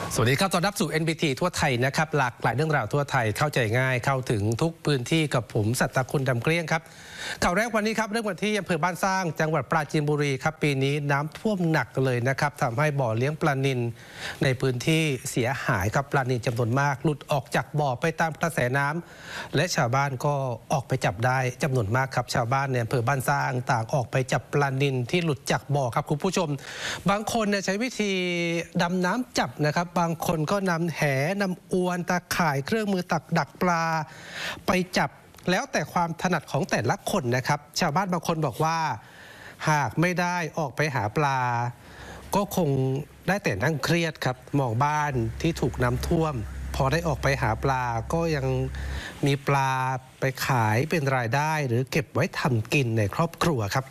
สวัสดีครับต้อนรับสู่ NBT ทั่วไทยนะครับหลากหลายเรื่องราวทั่วไทยเข้าใจง่ายเข้าถึงทุกพื้นที่กับผมสัตตคุณดำเกลี้ยงครับข่าวแรกวันนี้ครับเรื่องวันที่อำเภอบ้านสร้างจังหวัดปราจีนบุรีครับปีนี้น้ำท่วมหนักเลยนะครับทำให้บ่อเลี้ยงปลานิลในพื้นที่เสียหายครับปลานิลจำนวนมากหลุดออกจากบ่อไปตามกระแสน้ำและชาวบ้านก็ออกไปจับได้จำนวนมากครับชาวบ้านในอำเภอบ้านสร้างต่างออกไปจับปลานิลที่หลุดจากบ่อครับคุณผู้ชมบางคนใช้วิธีดำน้ำจับนะครับบางคนก็นำแหนำอวนตาข่ายเครื่องมือตักดักปลาไปจับแล้วแต่ความถนัดของแต่ละคนนะครับชาวบ้านบางคนบอกว่าหากไม่ได้ออกไปหาปลาก็คงได้แต่นั่งเครียดครับมองบ้านที่ถูกน้ำท่วมพอได้ออกไปหาปลาก็ยังมีปลาไปขายเป็นรายได้หรือเก็บไว้ทำกินในครอบครัวครับ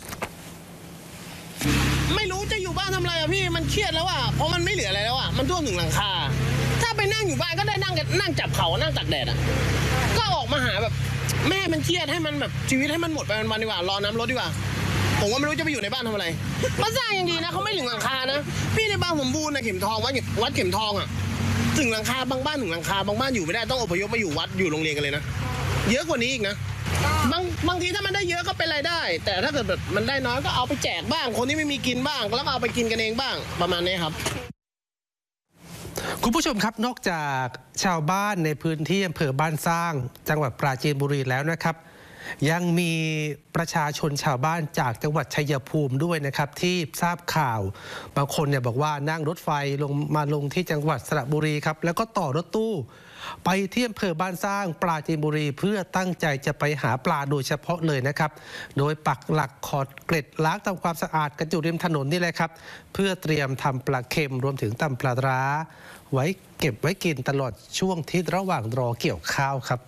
ไม่รู้จะอยู่บ้านทำอะไรอะพี่มันเครียดแล้วอะเพราะมันไม่เหลืออะไรแล้วอะมันท่วมถึงหลังคาถ้าไปนั่งอยู่บ้านก็ได้นั่งจับเขานั่งตากแดดอะก็ออกมาหาแบบแม่มันเครียดให้มันแบบชีวิตให้มันหมดไปวันๆดีกว่ารอน้ำลดดีกว่าผมก็ไม่รู้จะไปอยู่ในบ้านทำอะไรบ้านสร้างยังดีนะเขาไม่ถึงหลังคานะพี่ในบ้านสมบูรณ์นะเข็มทองวัดเข็มทองอะถึงหลังคาบางบ้านถึงหลังคาบางบ้านอยู่ไม่ได้ต้องอพยพมาอยู่วัดอยู่โรงเรียนกันเลยนะเยอะกว่านี้อีกนะบางทีถ้ามันได้เยอะก็เป็นรายได้แต่ถ้าเกิดแบบมันได้น้อยก็เอาไปแจกบ้างคนที่ไม่มีกินบ้างแล้วก็เอาไปกินกันเองบ้างประมาณนี้ครับคุณผู้ชมครับนอกจากชาวบ้านในพื้นที่อำเภอบ้านสร้างจังหวัดปราจีนบุรีแล้วนะครับยังมีประชาชนชาวบ้านจากจังหวัดชัยภูมิด้วยนะครับที่ทราบข่าวบางคนบอกว่านั่งรถไฟลงที่จังหวัดสระบุรีครับแล้วก็ต่อรถตู้ไปที่อำเภอบ้านสร้างปราจีนบุรีเพื่อตั้งใจจะไปหาปลาโดยเฉพาะเลยนะครับโดยปักหลักขอดเกล็ดล้างทำความสะอาดกันอยู่ริมถนนนี่แหละครับเพื่อเตรียมทำปลาเค็มรวมถึงตำปลาร้าไว้เก็บไว้กินตลอดช่วงที่ระหว่างรอเกี่ยวข้าวครับ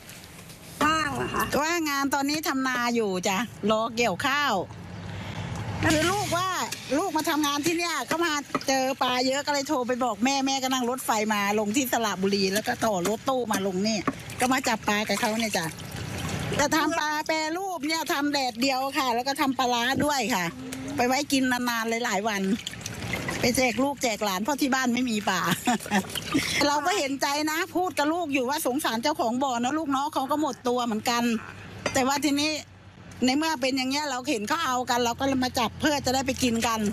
ว่างานตอนนี้ทำนาอยู่จ้ะรอเกี่ยวข้าวคือลูกมาทำงานที่เนี่ยเขามาเจอปลาเยอะก็เลยโทรไปบอกแม่ก็นั่งรถไฟมาลงที่สระบุรีแล้วก็ต่อรถตู้มาลงนี่ก็มาจับปลากับเขาเนี่ยจ้ะแต่ทำปลาแปรรูปเนี่ยทำแดดเดียวค่ะแล้วก็ทำปลาร้าด้วยค่ะไปไว้กินนานๆหลายวันไปแจกลูกแจกหลานเพราะที่บ้านไม่มีปลา เราก็เห็นใจนะพูดกับลูกอยู่ว่าสงสารเจ้าของบ่อนะลูกเนาะเขาก็หมดตัวเหมือนกันแต่ว่าทีนี้ในเมื่อเป็นอย่างเงี้ยเราเห็นเขาเอากันเราก็มาจับเพื่อจะได้ไปกินกัน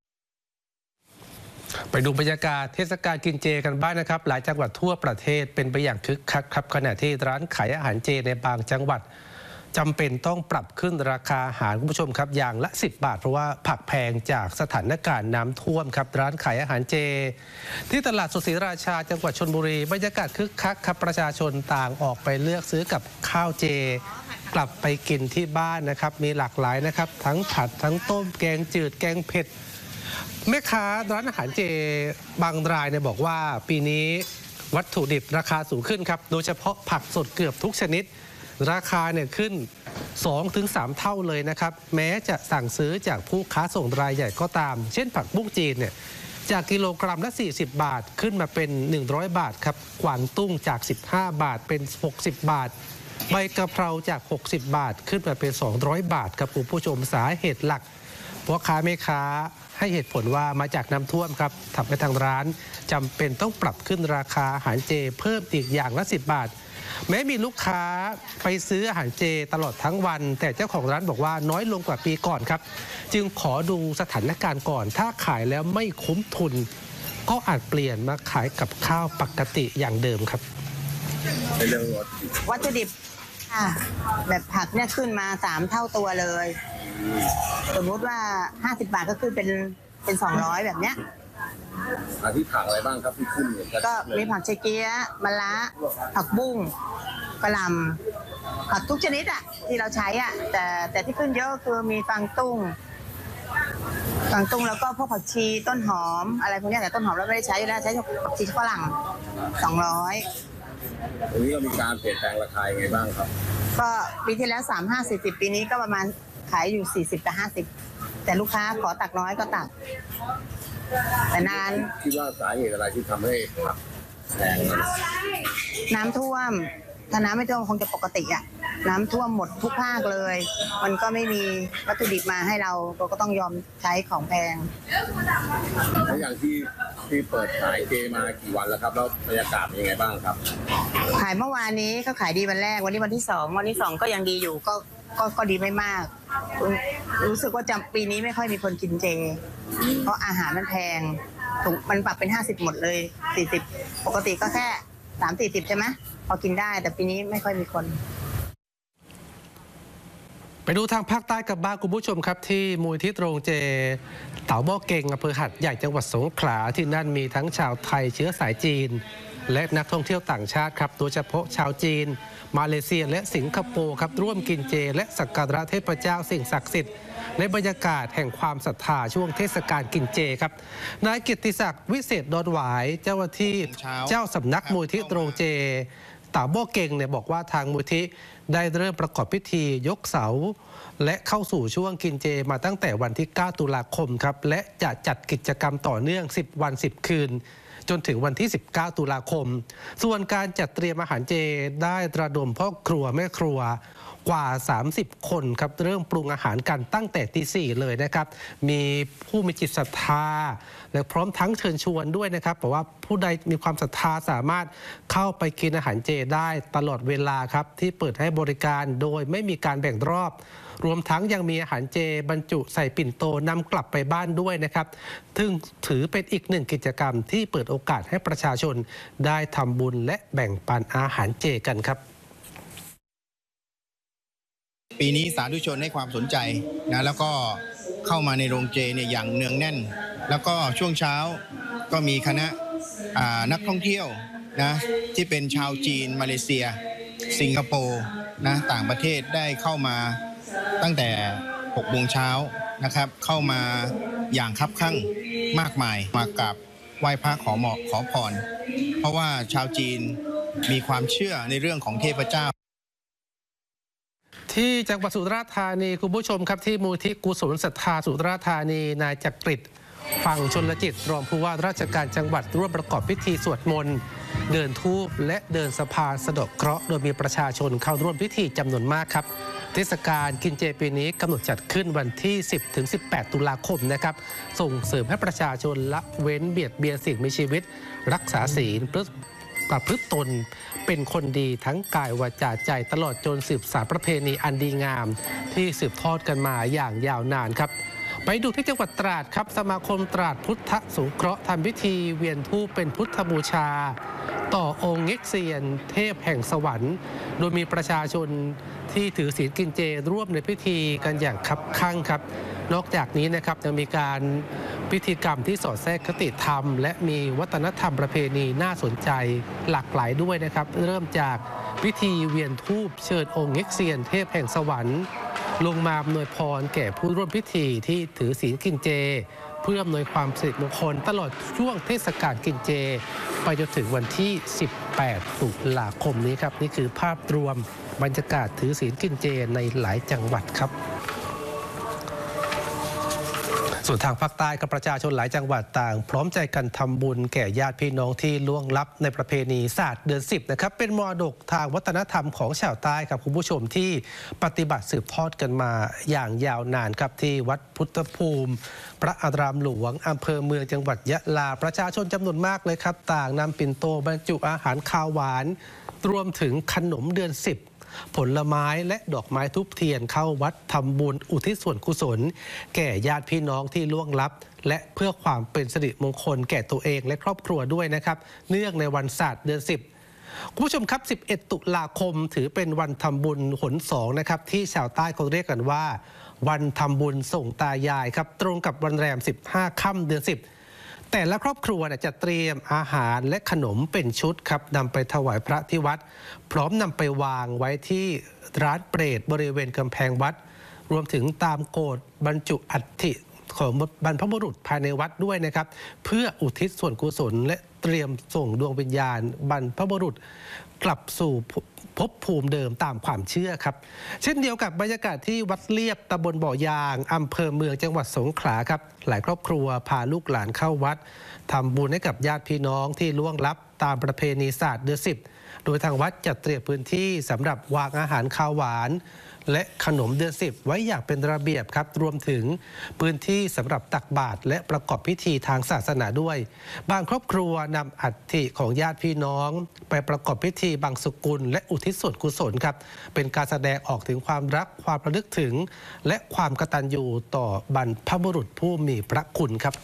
ไปดูบรรยากาศเทศกาลกินเจกันบ้างนะครับหลายจังหวัดทั่วประเทศเป็นไปอย่างคึกคักครับขณะที่ร้านขายอาหารเจในบางจังหวัดจำเป็นต้องปรับขึ้นราคาอาหารคุณผู้ชมครับอย่างละ10 บาทเพราะว่าผักแพงจากสถานการณ์น้ำท่วมครับร้านขายอาหารเจที่ตลาดสดศรีราชาจังหวัดชลบุรีบรรยากาศคึกคักครับประชาชนต่างออกไปเลือกซื้อกับข้าวเจกลับไปกินที่บ้านนะครับมีหลากหลายนะครับทั้งผัดทั้งต้มแกงจืดแกงเผ็ดแม่ค้าร้านอาหารเจบางรายบอกว่าปีนี้วัตถุดิบราคาสูงขึ้นครับโดยเฉพาะผักสดเกือบทุกชนิดราคาขึ้น 2-3 เท่าเลยนะครับแม้จะสั่งซื้อจากผู้ค้าส่งรายใหญ่ก็ตามเช่นผักบุ้งจีนจากกิโลกรัมละ40 บาทขึ้นมาเป็น100 บาทครับกวางตุ้งจาก15 บาทเป็น60 บาทใบกะเพราจาก60 บาทขึ้นมาเป็น200 บาทครับคุณผู้ชมสาเหตุหลักพ่อค้าแม่ค้าให้เหตุผลว่ามาจากน้ำท่วมครับทำให้ทางร้านจำเป็นต้องปรับขึ้นราคาอาหารเจเพิ่มอีกอย่างละ10 บาทแม้มีลูกค้าไปซื้ออาหารเจตลอดทั้งวันแต่เจ้าของร้านบอกว่าน้อยลงกว่าปีก่อนครับจึงขอดูสถานการณ์ก่อนถ้าขายแล้วไม่คุ้มทุนก็อาจเปลี่ยนมาขายกับข้าวปกติอย่างเดิมครับวัตถุดิบแบบผักเนี่ยขึ้นมา3 เท่าตัวเลยสมมติว่า50 บาทก็ขึ้นเป็น200แบบเนี้ยที่ผักอะไรบ้างครับที่ขึ้นก็มีผักเชเกี๊ยะมะระผักบุ้งกะหล่ำผักทุกชนิดที่เราใช้แต่ที่ขึ้นเยอะคือมีฟางตุ้งแล้วก็พวกผักชีต้นหอมอะไรพวกนี้แต่ต้นหอมเราไม่ได้ใช้อยู่แล้วใช้ผักชีฝรั่ง200 ตรงนี้เรามีการเปลี่ยนแปลงราคายังไงบ้างครับก็ปีที่แล้ว35-40ปีนี้ก็ประมาณขายอยู่40 กับ 50แต่ลูกค้าขอตักน้อยก็ตักแต่นานคิดว่าสาเหตุอะไรที่ทำให้ผักแพงน้ำท่วมถ้าน้ำไม่ท่วมคงจะปกติน้ำท่วมหมดทุกภาคเลยมันก็ไม่มีวัตถุดิบมาให้เราก็ต้องยอมใช้ของแพงแล้วอย่างที่ที่เปิดขายเจมากี่วันแล้วครับแล้วบรรยากาศเป็นยังไงบ้างครับขายเมื่อวานนี้เขาขายดีวันแรกวันนี้วันที่สองวันที่สองก็ยังดีอยู่ก็ดีไม่มาก รู้สึกว่าปีนี้ไม่ค่อยมีคนกินเจ เพราะอาหารมันแพงถุงมันปรับเป็น50หมดเลย40ปกติก็แค่30-40ใช่ไหมพอกินได้แต่ปีนี้ไม่ค่อยมีคนไปดูทางภาคใต้กับบ้านคุณผู้ชมครับที่มูลที่โรงเจเต่าบ่อเก่งอำเภอหัดใหญ่จังหวัดสงขลาที่นั่นมีทั้งชาวไทยเชื้อสายจีนและนักท่องเที่ยวต่างชาติครับโดยเฉพาะชาวจีนมาเลเซียและสิงคโปร์ครับร่วมกินเจและสักการะเทพเจ้าสิ่งศักดิ์สิทธิ์ในบรรยากาศแห่งความศรัทธาช่วงเทศกาลกินเจครับนายกิตติศักดิ์วิเศษดอนหวายเจ้าหน้าที่เจ้าสำนักมูลที่โรงเจเต่าบ่อเก่งเนี่ยบอกว่าทางมูลที่ได้เริ่มประกอบพิธียกเสาและเข้าสู่ช่วงกินเจมาตั้งแต่วันที่ 9 ตุลาคมครับและจะจัดกิจกรรมต่อเนื่อง10 วัน 10 คืนจนถึงวันที่ 19 ตุลาคมส่วนการจัดเตรียมอาหารเจได้ระดมพ่อครัวแม่ครัวกว่า30 คนครับเริ่มปรุงอาหารกันตั้งแต่ตี 4เลยนะครับมีผู้มีจิตศรัทธาและพร้อมทั้งเชิญชวนด้วยนะครับบอกว่าผู้ใดมีความศรัทธาสามารถเข้าไปกินอาหารเจได้ตลอดเวลาครับที่เปิดให้บริการโดยไม่มีการแบ่งรอบรวมทั้งยังมีอาหารเจบรรจุใส่ปิ่นโตนำกลับไปบ้านด้วยนะครับซึ่งถือเป็นอีกหนึ่งกิจกรรมที่เปิดโอกาสให้ประชาชนได้ทำบุญและแบ่งปันอาหารเจกันครับปีนี้สาธุชนให้ความสนใจนะแล้วก็เข้ามาในโรงเจเนี่ยอย่างเนืองแน่นแล้วก็ช่วงเช้าก็มีคณะนักท่องเที่ยวนะที่เป็นชาวจีนมาเลเซียสิงคโปร์นะต่างประเทศได้เข้ามาตั้งแต่6 โมงเช้านะครับเข้ามาอย่างคับคั่งมากมายมากราบไหว้พระขอพรเพราะว่าชาวจีนมีความเชื่อในเรื่องของเทพเจ้าที่จังหวัดสุราษฎร์ธานีคุณผู้ชมครับที่มูลที่กุศลศรัทธาสุราษฎร์ธานีนายจักริดฝั่งชลจิตรองผู้ว่าราชการจังหวัดร่วมประกอบพิธีสวดมนต์เดินธูปและเดินสะพานสะเดาะเคราะห์โดยมีประชาชนเข้าร่วมพิธีจำนวนมากครับเทศกาลกินเจปีนี้กำหนดจัดขึ้นวันที่ 10-18 ตุลาคมนะครับส่งเสริมให้ประชาชนละเว้นเบียดเบียนสิ่งมีชีวิตรักษาศีลประพฤติตนเป็นคนดีทั้งกายวาจาใจตลอดจนสืบสานประเพณีอันดีงามที่สืบทอดกันมาอย่างยาวนานครับไปดูที่จังหวัดตราดครับสมาคมตราดพุทธสงเคราะห์ทำพิธีเวียนธูปเป็นพุทธบูชาต่อองค์เง็กเซียนเทพแห่งสวรรค์โดยมีประชาชนที่ถือศีลกินเจร่วมในพิธีกันอย่างคับคั่งครับนอกจากนี้นะครับยังมีการพิธีกรรมที่สอดแทรกคติธรรมและมีวัฒนธรรมประเพณีน่าสนใจหลากหลายด้วยนะครับเริ่มจากพิธีเวียนธูปเชิญองค์เง็กเซียนเทพแห่งสวรรค์ลงมาอำนวยพรแก่ผู้ร่วมพิธีที่ถือศีลกินเจเพื่ออำนวยความสิริมงคลตลอดช่วงเทศกาลกินเจไปจนถึงวันที่ 18 ตุลาคมนี้ครับนี่คือภาพรวมบรรยากาศถือศีลกินเจในหลายจังหวัดครับส่วนทางภาคใต้กับประชาชนหลายจังหวัดต่างพร้อมใจกันทำบุญแก่ญาติพี่น้องที่ล่วงลับในประเพณีศาสตร์เดือน 10นะครับเป็นมรดกทางวัฒนธรรมของชาวใต้ครับคุณผู้ชมที่ปฏิบัติสืบทอดกันมาอย่างยาวนานครับที่วัดพุทธภูมิพระอารามหลวงอำเภอเมืองจังหวัดยะลาประชาชนจำนวนมากเลยครับต่างนำปิ่นโตบรรจุอาหารคาวหวานรวมถึงขนมเดือน 10ผลไม้และดอกไม้ทูบเทียนเข้าวัดทำบุญอุทิศส่วนกุศลแก่ญาติพี่น้องที่ล่วงลับและเพื่อความเป็นสิริมงคลแก่ตัวเองและครอบครัวด้วยนะครับเนื่องในวันศาสตร์เดือน 10คุณผู้ชมครับ11 ตุลาคมถือเป็นวันทำบุญหน2นะครับที่ชาวใต้เขาเรียกกันว่าวันทำบุญส่งตายายครับตรงกับวันแรม15 ค่ำเดือน 10แต่ละครอบครัวจะเตรียมอาหารและขนมเป็นชุดครับนำไปถวายพระที่วัดพร้อมนำไปวางไว้ที่ร้านเปรตบริเวณกำแพงวัดรวมถึงตามโกฐบรรจุอัฐิของบรรพบุรุษภายในวัดด้วยนะครับเพื่ออุทิศส่วนกุศลและเตรียมส่งดวงวิญญาณบรรพบุรุษกลับสู่ภพภูมิเดิมตามความเชื่อครับเช่นเดียวกับบรรยากาศที่วัดเลียบตำบลบ่อยางอำเภอเมืองจังหวัดสงขลาครับหลายครอบครัวพาลูกหลานเข้าวัดทำบุญให้กับญาติพี่น้องที่ล่วงลับตามประเพณีศาสตร์เดือน 10โดยทางวัดจัดเตรียมพื้นที่สำหรับวางอาหารคาวหวานและขนมเดือน10ไว้อย่างเป็นระเบียบครับรวมถึงพื้นที่สำหรับตักบาตรและประกอบพิธีทางศาสนาด้วยบางครอบครัวนำอัฐิของญาติพี่น้องไปประกอบพิธีบังสุกุลและอุทิศส่วนกุศลครับเป็นการแสดงออกถึงความรักความระลึกถึงและความกตัญญูต่อบรรพบุรุษผู้มีพระคุณครับ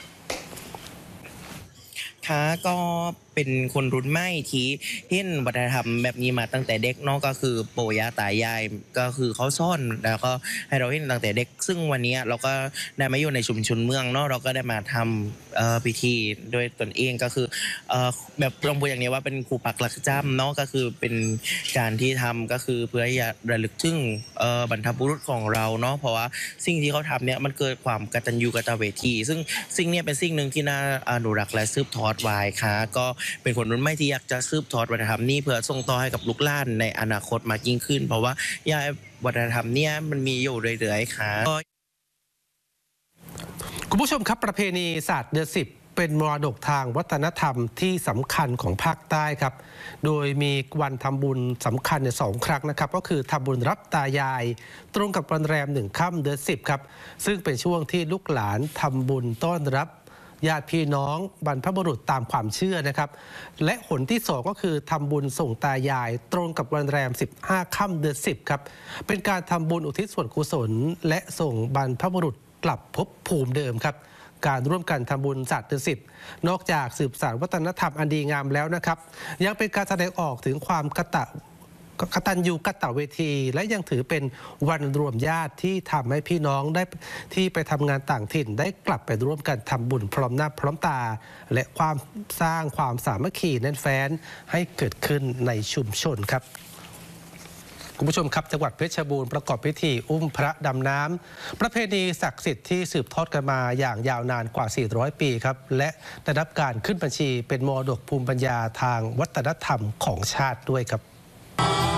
ก็เป็นคนรุ่นใหม่ที่เห็นวัฒนธรรมแบบนี้มาตั้งแต่เด็กเนาะก็คือปู่ย่าตายายก็คือเขาซ่อนแล้วก็ให้เราเห็นตั้งแต่เด็กซึ่งวันนี้เราก็ได้มาอยู่ในชุมชนเมืองเนาะเราก็ได้มาทำพิธีโดยตนเองก็คือแบบลองพูดอย่างนี้ว่าเป็นครูปักหลักจำเนาะก็คือเป็นการที่ทำก็คือเพื่อให้ระลึกถึงบรรพบุรุษของเราเนาะเพราะว่าสิ่งที่เขาทำเนี่ยมันเกิดความกตัญญูกตเวทีซึ่งสิ่งนี้เป็นสิ่งหนึ่งที่น่าอนุรักษ์และสืบทอดไว้ค่ะก็เป็นคนรุ่นใหม่ที่อยากจะสืบทอดวัฒนธรรมนี้เพื่อส่งต่อให้กับลูกหลานในอนาคตมากยิ่งขึ้นเพราะว่าวัฒนธรรมเนี่ยมันมีอยู่เรื่อยๆค่ะคุณผู้ชมครับประเพณีศาสตร์เดือน10เป็นมรดกทางวัฒนธรรมที่สำคัญของภาคใต้ครับโดยมีวันทำบุญสำคัญ2 ครั้งนะครับก็คือทำบุญรับตายายตรงกับวันแรม1 ค่ำเดือน10ครับซึ่งเป็นช่วงที่ลูกหลานทำบุญต้อนรับญาติพี่น้องบรรพบุรุษตามความเชื่อนะครับและหนที่2ก็คือทำบุญส่งตายายตรงกับวันแรม15 ค่ำเดือน10ครับเป็นการทำบุญอุทิศส่วนกุศลและส่งบรรพบุรุษกลับภพภูมิเดิมครับการร่วมกันทำบุญศาสตร์เดือน10นอกจากสืบสานวัฒนธรรมอันดีงามแล้วนะครับยังเป็นการแสดงออกถึงความกตัญญูกตเวทีและยังถือเป็นวันรวมญาติที่ทำให้พี่น้องได้ที่ไปทำงานต่างถิ่นได้กลับไปร่วมกันทำบุญพร้อมหน้าพร้อมตาและความสร้างความสามัคคีแน่นแฟ้นให้เกิดขึ้นในชุมชนครับคุณผู้ชมครับจังหวัดเพชรบูรณ์ประกอบพิธีอุ้มพระดำน้ำประเพณีศักดิ์สิทธิ์ที่สืบทอดกันมาอย่างยาวนานกว่า400 ปีครับและได้รับการขึ้นบัญชีเป็นมรดกภูมิปัญญาทางวัฒนธรรมของชาติด้วยครับ